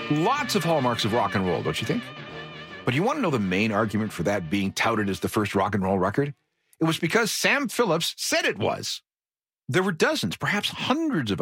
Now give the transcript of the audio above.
Lots of hallmarks of rock and roll, don't you think? But you want to know the main argument for that being touted as the first rock and roll record? It was because Sam Phillips said it was. There were dozens, perhaps hundreds of